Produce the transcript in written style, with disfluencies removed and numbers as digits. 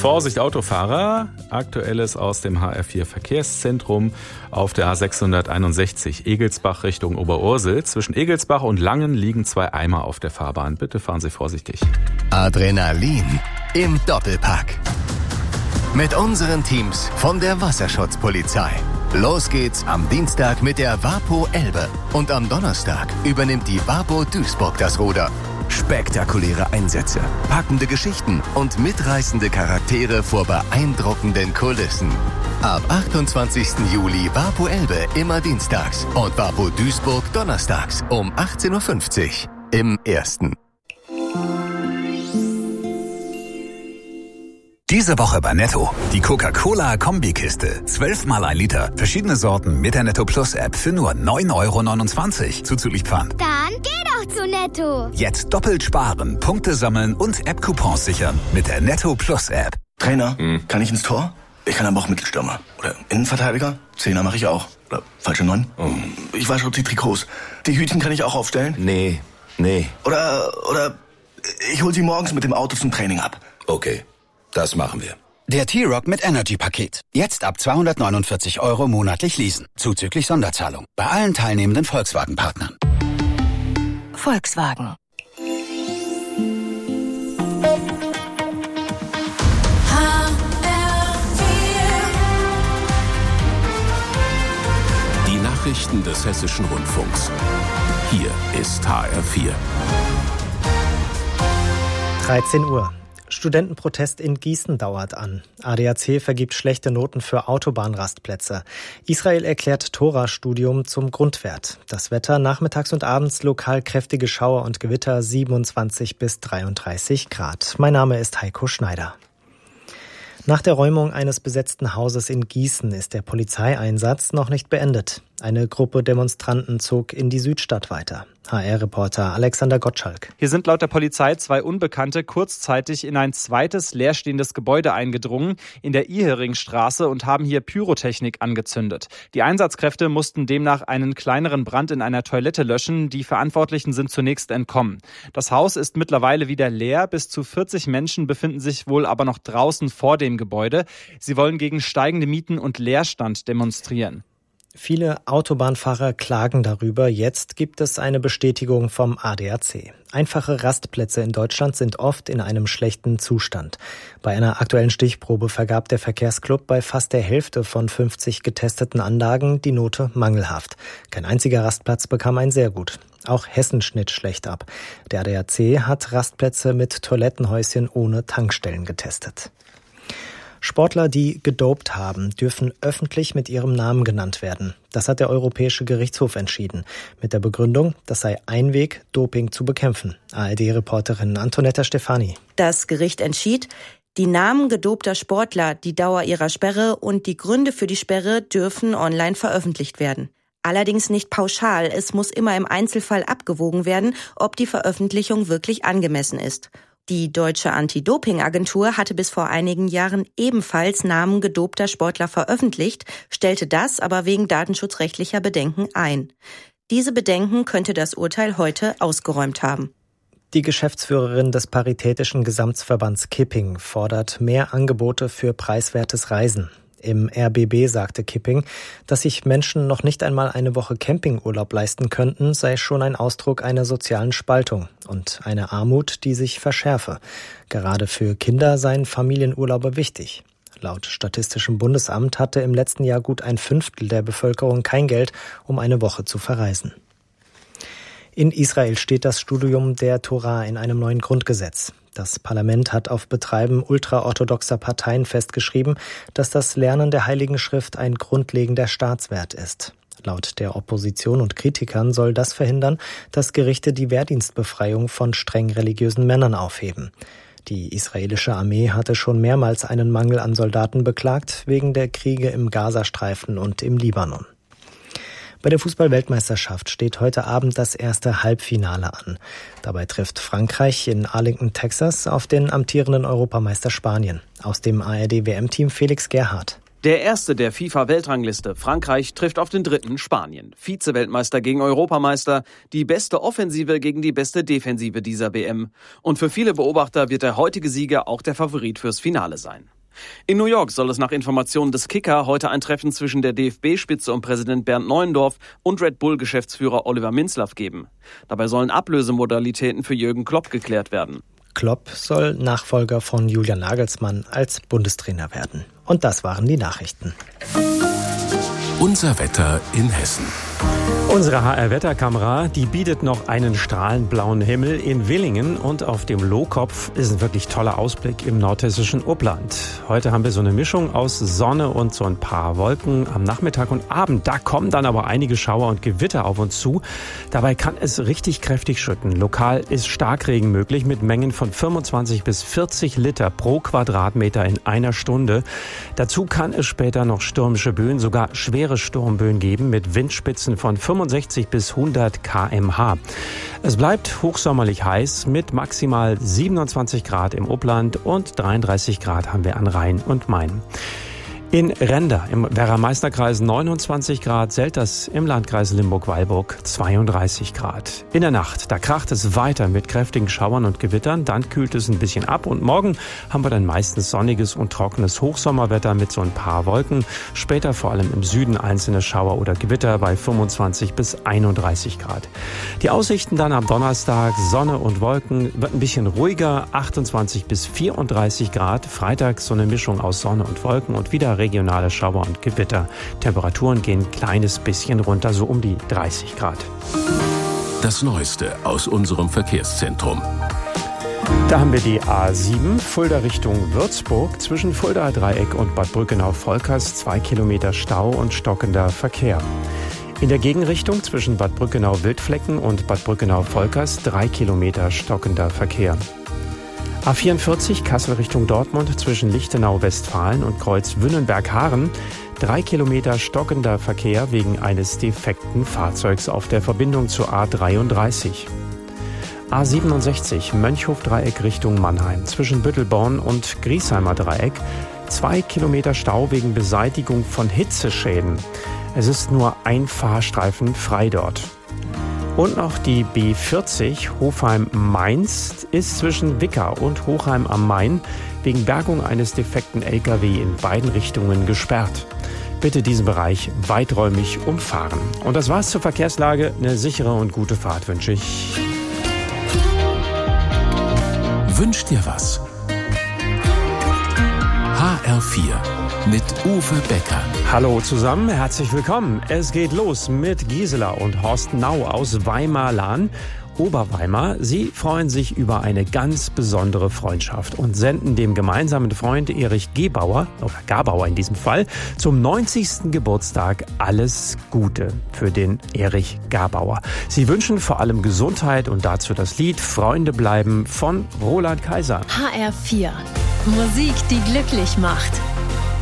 Vorsicht Autofahrer, Aktuelles aus dem HR4 Verkehrszentrum auf der A661 Egelsbach Richtung Oberursel. Zwischen Egelsbach und Langen liegen 2 Eimer auf der Fahrbahn. Bitte fahren Sie vorsichtig. Adrenalin im Doppelpack. Mit unseren Teams von der Wasserschutzpolizei. Los geht's am Dienstag mit der Vapo Elbe und am Donnerstag übernimmt die Vapo Duisburg das Ruder. Spektakuläre Einsätze, packende Geschichten und mitreißende Charaktere vor beeindruckenden Kulissen. Ab 28. Juli Vapo Elbe immer dienstags und Vapo Duisburg donnerstags um 18.50 Uhr im Ersten. Diese Woche bei Netto. Die Coca-Cola-Kombikiste. 12 mal 1 Liter. Verschiedene Sorten mit der Netto Plus App für nur 9,29 €. Zuzüglich Pfand. Dann geh doch zu Netto. Jetzt doppelt sparen, Punkte sammeln und App-Coupons sichern mit der Netto Plus App. Trainer, kann ich ins Tor? Ich kann aber auch Mittelstürmer. Oder Innenverteidiger? Zehner mache ich auch. Oder falsche 9? Ich wasche die Trikots. Die Hütchen kann ich auch aufstellen? Nee. Oder ich hol sie morgens mit dem Auto zum Training ab. Okay, das machen wir. Der T-Rock mit Energy-Paket. Jetzt ab 249 € monatlich leasen. Zuzüglich Sonderzahlung. Bei allen teilnehmenden Volkswagen-Partnern. Volkswagen. Die Nachrichten des Hessischen Rundfunks. Hier ist HR4. 13 Uhr. Studentenprotest in Gießen dauert an. ADAC vergibt schlechte Noten für Autobahnrastplätze. Israel erklärt Tora-Studium zum Grundwert. Das Wetter nachmittags und abends lokal kräftige Schauer und Gewitter 27 bis 33 Grad. Mein Name ist Heiko Schneider. Nach der Räumung eines besetzten Hauses in Gießen ist der Polizeieinsatz noch nicht beendet. Eine Gruppe Demonstranten zog in die Südstadt weiter. HR-Reporter Alexander Gottschalk. Hier sind laut der Polizei 2 Unbekannte kurzzeitig in ein zweites leerstehendes Gebäude eingedrungen, in der Iheringstraße, und haben hier Pyrotechnik angezündet. Die Einsatzkräfte mussten demnach einen kleineren Brand in einer Toilette löschen. Die Verantwortlichen sind zunächst entkommen. Das Haus ist mittlerweile wieder leer. Bis zu 40 Menschen befinden sich wohl aber noch draußen vor dem Gebäude. Sie wollen gegen steigende Mieten und Leerstand demonstrieren. Viele Autobahnfahrer klagen darüber. Jetzt gibt es eine Bestätigung vom ADAC. Einfache Rastplätze in Deutschland sind oft in einem schlechten Zustand. Bei einer aktuellen Stichprobe vergab der Verkehrsclub bei fast der Hälfte von 50 getesteten Anlagen die Note mangelhaft. Kein einziger Rastplatz bekam ein sehr gut. Auch Hessen schnitt schlecht ab. Der ADAC hat Rastplätze mit Toilettenhäuschen ohne Tankstellen getestet. Sportler, die gedopt haben, dürfen öffentlich mit ihrem Namen genannt werden. Das hat der Europäische Gerichtshof entschieden. Mit der Begründung, das sei ein Weg, Doping zu bekämpfen. ARD-Reporterin Antonetta Stefani. Das Gericht entschied, die Namen gedopter Sportler, die Dauer ihrer Sperre und die Gründe für die Sperre dürfen online veröffentlicht werden. Allerdings nicht pauschal. Es muss immer im Einzelfall abgewogen werden, ob die Veröffentlichung wirklich angemessen ist. Die deutsche Anti-Doping-Agentur hatte bis vor einigen Jahren ebenfalls Namen gedopter Sportler veröffentlicht, stellte das aber wegen datenschutzrechtlicher Bedenken ein. Diese Bedenken könnte das Urteil heute ausgeräumt haben. Die Geschäftsführerin des Paritätischen Gesamtverbands Kipping fordert mehr Angebote für preiswertes Reisen. Im RBB sagte Kipping, dass sich Menschen noch nicht einmal eine Woche Campingurlaub leisten könnten, sei schon ein Ausdruck einer sozialen Spaltung und einer Armut, die sich verschärfe. Gerade für Kinder seien Familienurlaube wichtig. Laut Statistischem Bundesamt hatte im letzten Jahr gut 1/5 der Bevölkerung kein Geld, um eine Woche zu verreisen. In Israel steht das Studium der Tora in einem neuen Grundgesetz. Das Parlament hat auf Betreiben ultraorthodoxer Parteien festgeschrieben, dass das Lernen der Heiligen Schrift ein grundlegender Staatswert ist. Laut der Opposition und Kritikern soll das verhindern, dass Gerichte die Wehrdienstbefreiung von streng religiösen Männern aufheben. Die israelische Armee hatte schon mehrmals einen Mangel an Soldaten beklagt, wegen der Kriege im Gazastreifen und im Libanon. Bei der Fußball-Weltmeisterschaft steht heute Abend das erste Halbfinale an. Dabei trifft Frankreich in Arlington, Texas, auf den amtierenden Europameister Spanien. Aus dem ARD-WM-Team Felix Gerhardt. Der erste der FIFA-Weltrangliste, Frankreich, trifft auf den dritten, Spanien. Vize-Weltmeister gegen Europameister, die beste Offensive gegen die beste Defensive dieser WM. Und für viele Beobachter wird der heutige Sieger auch der Favorit fürs Finale sein. In New York soll es nach Informationen des Kicker heute ein Treffen zwischen der DFB-Spitze und Präsident Bernd Neuendorf und Red Bull-Geschäftsführer Oliver Minzlaff geben. Dabei sollen Ablösemodalitäten für Jürgen Klopp geklärt werden. Klopp soll Nachfolger von Julian Nagelsmann als Bundestrainer werden. Und das waren die Nachrichten. Unser Wetter in Hessen. Unsere HR-Wetterkamera, die bietet noch einen strahlend blauen Himmel in Willingen und auf dem Lohkopf ist ein wirklich toller Ausblick im nordhessischen Upland. Heute haben wir so eine Mischung aus Sonne und so ein paar Wolken am Nachmittag und Abend. Da kommen dann aber einige Schauer und Gewitter auf uns zu. Dabei kann es richtig kräftig schütten. Lokal ist Starkregen möglich mit Mengen von 25 bis 40 Liter pro Quadratmeter in einer Stunde. Dazu kann es später noch stürmische Böen, sogar schwere Sturmböen geben mit Windspitzen von 65 bis 100 km/h. Es bleibt hochsommerlich heiß mit maximal 27 Grad im Upland und 33 Grad haben wir an Rhein und Main. In Renda im Werra-Meißner-Kreis 29 Grad, Selters im Landkreis Limburg-Weilburg 32 Grad. In der Nacht, da kracht es weiter mit kräftigen Schauern und Gewittern, dann kühlt es ein bisschen ab und morgen haben wir dann meistens sonniges und trockenes Hochsommerwetter mit so ein paar Wolken. Später vor allem im Süden einzelne Schauer oder Gewitter bei 25 bis 31 Grad. Die Aussichten dann am Donnerstag, Sonne und Wolken, wird ein bisschen ruhiger, 28 bis 34 Grad. Freitag so eine Mischung aus Sonne und Wolken und wieder regionale Schauer und Gewitter. Temperaturen gehen ein kleines bisschen runter, so um die 30 Grad. Das Neueste aus unserem Verkehrszentrum. Da haben wir die A7, Fulda Richtung Würzburg, zwischen Fuldaer Dreieck und Bad Brückenau-Volkers 2 Kilometer Stau und stockender Verkehr. In der Gegenrichtung zwischen Bad Brückenau-Wildflecken und Bad Brückenau-Volkers 3 Kilometer stockender Verkehr. A44 Kassel Richtung Dortmund zwischen Lichtenau-Westfalen und Kreuz Wünnenberg-Haaren 3 Kilometer stockender Verkehr wegen eines defekten Fahrzeugs auf der Verbindung zur A33. A67 Mönchhof-Dreieck Richtung Mannheim zwischen Büttelborn und Griesheimer Dreieck 2 Kilometer Stau wegen Beseitigung von Hitzeschäden. Es ist nur ein Fahrstreifen frei dort. Und noch die B40 Hofheim-Mainz ist zwischen Wicker und Hochheim am Main wegen Bergung eines defekten LKW in beiden Richtungen gesperrt. Bitte diesen Bereich weiträumig umfahren. Und das war's zur Verkehrslage. Eine sichere und gute Fahrt wünsche ich. Wünsch dir was? HR4 mit Uwe Becker. Hallo zusammen, herzlich willkommen. Es geht los mit Gisela und Horst Nau aus Weimar-Lahn, Oberweimar. Sie freuen sich über eine ganz besondere Freundschaft und senden dem gemeinsamen Freund Erich Gebauer, oder Gabauer in diesem Fall, zum 90. Geburtstag alles Gute für den Erich Gabauer. Sie wünschen vor allem Gesundheit und dazu das Lied Freunde bleiben von Roland Kaiser. HR4. Musik, die glücklich macht.